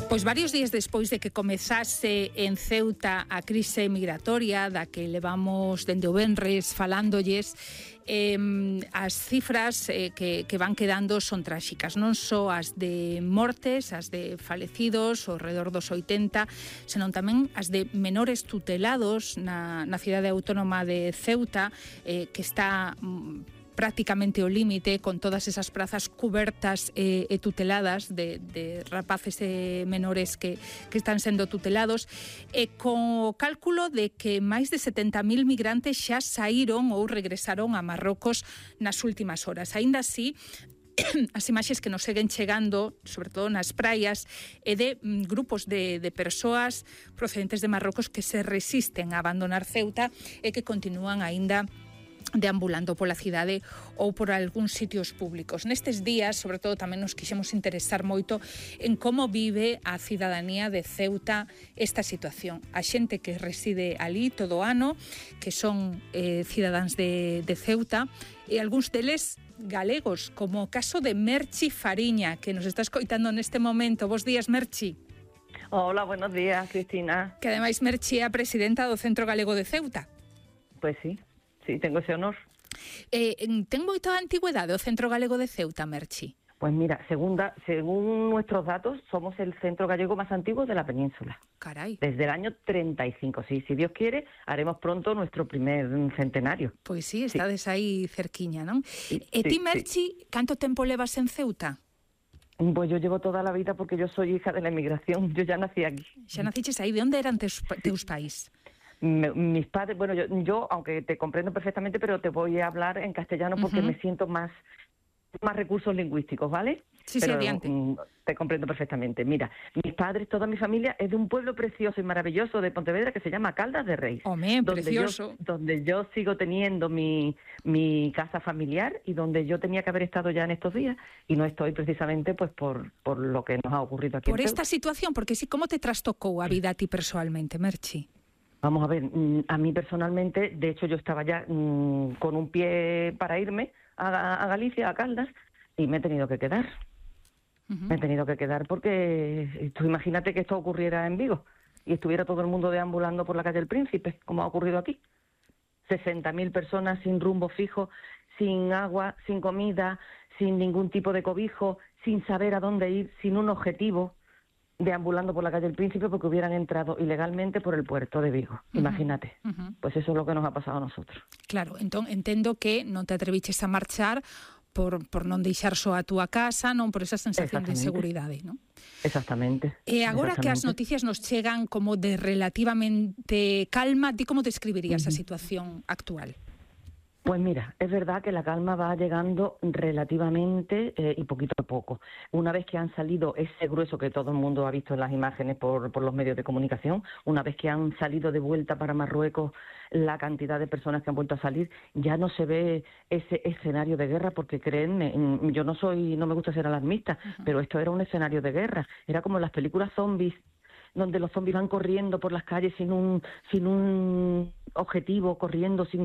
Pois varios días despois de que comezase en Ceuta a crise migratoria da que levamos dende o venres falándolles, as cifras que van quedando son tráxicas, non só as de mortes, as de falecidos, ao redor dos 80, senón tamén as de menores tutelados na cidade autónoma de Ceuta, que está prácticamente ao límite, con todas esas prazas cubertas e tuteladas de rapaces e menores que están sendo tutelados, e co cálculo de que máis de 70.000 migrantes xa saíron ou regresaron a Marrocos nas últimas horas. Aínda así, as imaxes que nos seguen chegando, sobre todo nas praias, e de grupos de persoas procedentes de Marrocos que se resisten a abandonar Ceuta e que continúan aínda deambulando pola cidade ou por algúns sitios públicos. Nestes días, sobre todo, tamén nos quixemos interesar moito en como vive a cidadanía de Ceuta esta situación. A xente que reside ali todo o ano, que son cidadáns de Ceuta, e algúns deles galegos, como o caso de Merchi Fariña, que nos está escoitando neste momento. Bos días, Merchi. Hola, buenos días, Cristina. Que ademais Merchi é a presidenta do Centro Galego de Ceuta. Pues sí. Sí, tengo ese honor. Ten moita antigüedade o Centro Galego de Ceuta, Merchi? Pues mira, según nuestros datos, somos el centro gallego más antiguo de la península. Carai. Desde el año 35, sí. Si Dios quiere, haremos pronto nuestro primer centenario. Pois sí, estades aí cerquiña, non? Sí, E ti, Merchi, canto tempo levas en Ceuta? Pues yo llevo toda la vida porque yo soy hija de la emigración. Yo ya nací aquí. Xa naciches aí. De onde eran teus pais? Mis padres, bueno, yo, aunque te comprendo perfectamente, pero te voy a hablar en castellano porque me siento más recursos lingüísticos, ¿vale? Sí, pero, adiante. Te comprendo perfectamente. Mira, mis padres, toda mi familia es de un pueblo precioso y maravilloso de Pontevedra que se llama Caldas de Reis. Hombre, precioso. Donde yo sigo teniendo mi casa familiar y donde yo tenía que haber estado ya en estos días y no estoy precisamente pues por lo que nos ha ocurrido aquí. Por esta situación, porque sí, ¿cómo te trastocou a vida a ti personalmente, Merchi? Vamos a ver, a mí personalmente, de hecho yo estaba ya con un pie para irme a Galicia, a Caldas, y me he tenido que quedar. Me he tenido que quedar porque tú imagínate que esto ocurriera en Vigo y estuviera todo el mundo deambulando por la calle del Príncipe, como ha ocurrido aquí. 60.000 personas sin rumbo fijo, sin agua, sin comida, sin ningún tipo de cobijo, sin saber a dónde ir, sin un objetivo, deambulando por la calle del Príncipe porque hubieran entrado ilegalmente por el puerto de Vigo. Imagínate. Pues eso es lo que nos ha pasado a nosotros. Claro, entón entendo que non te atreviches a marchar por non deixar só a túa casa, non por esa sensación de inseguridade, non? Exactamente. E agora que as noticias nos chegan como de relativamente calma, ti como describirías a situación actual? Pues mira, es verdad que la calma va llegando relativamente y poquito a poco. Una vez que han salido ese grueso que todo el mundo ha visto en las imágenes por los medios de comunicación, una vez que han salido de vuelta para Marruecos la cantidad de personas que han vuelto a salir, ya no se ve ese escenario de guerra, porque créanme, yo no me gusta ser alarmista, pero esto era un escenario de guerra, era como en las películas zombies, donde los zombies van corriendo por las calles sin un objetivo, corriendo